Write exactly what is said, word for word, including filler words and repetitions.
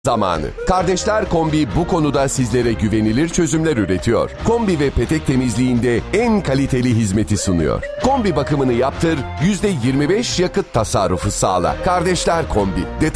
zamanı. Kardeşler Kombi bu konuda sizlere güvenilir çözümler üretiyor. Kombi ve petek temizliğinde en kaliteli hizmeti sunuyor. Kombi bakımını yaptır, yüzde yirmi beş yakıt tasarrufu sağla. Kardeşler Kombi. Detay